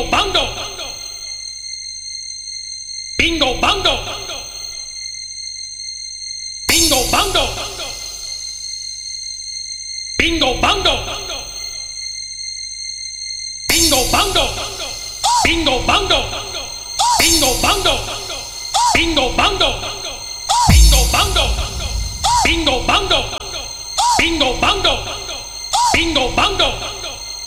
bongo, bingo bongo, bingo bongo, bingo bongo, bingo bongo, bingo bongo, bingo bongo, bingo bongo, bingo bongo, bingo bongo, bingo bongo, bingo bongo.